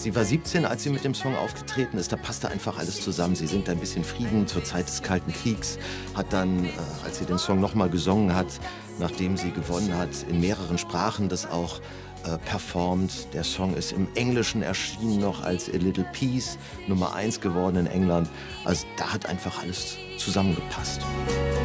Sie war 17, als sie mit dem Song aufgetreten ist. Da passte einfach alles zusammen. Sie singt ein bisschen Frieden zur Zeit des Kalten Kriegs, hat dann, als sie den Song nochmal gesungen hat, nachdem sie gewonnen hat, in mehreren Sprachen das auch performt. Der Song ist im Englischen erschienen noch als A Little Peace, Nummer 1 geworden in England. Also da hat einfach alles zusammengepasst.